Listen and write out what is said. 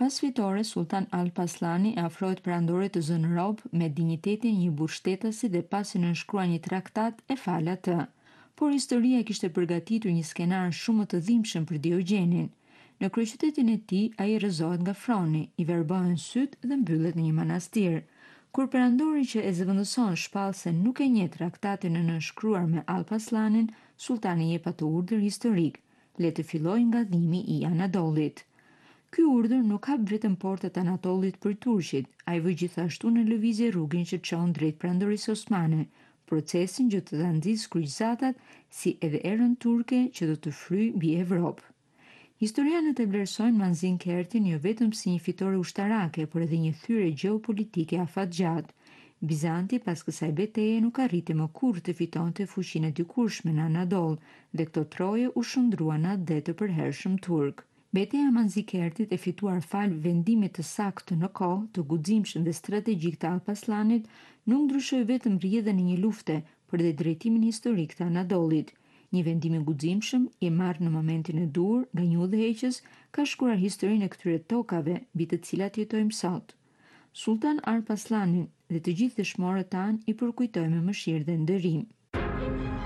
Pas fitore, Sultan Alpaslani e afrohet perandorit të zënë rob me dinjitetin një burr shtetësi dhe pasi nënshkrua një traktat e fal atë. Por historia kishte përgatitur një skenar shumë të dhimbshëm për Diogjenin. Në kryeqytetin e tij, ai rrëzohet nga froni, i verbohen syt dhe mbyllet në një manastir. Kur perandori që e zëvendëson shpall se nuk e njeh traktatin e nënshkruar me Alpaslanin, sultani jep atë urdhër historik: le të fillojë ngadhimi i Anadollit. Ky urdhër nuk hap vetëm portat Anatollit për turqit, ai vë gjithashtu në lëvizje rrugën që çon drejt perandorisë osmane, procesin që të nxjisë kryqëzatat si edhe erën turke që do të fryjë mbi Evropë. Historianët e vlerësojnë Manzin Kertin jo vetëm si një fitore ushtarake, por edhe një thyre gjeopolitike afatgjatë. Bizanti pas kësaj betejë nuk arriti më kurrë të fitonte fuqinë e dikurshme në Anadol dhe këto troje u shndruan në atë det të përhershëm turk. Betejë e Manzikertit e fituar fal vendimit të saktë në kohë, të guximshëm dhe strategjik të Alpaslanit, nuk ndryshoi vetëm rrjedhën e një lufte, por edhe drejtimin historik të Anadollit. Një vendim i guximshëm, i marrë në momentin e dur nga një udhëheqës, ka shkruar historinë e këtyre tokave mbi të cilat jetojmë sot. Sultan Alpaslanin dhe të gjithë dëshmorët tanë i përkujtojmë me mëshirë dhe nderim.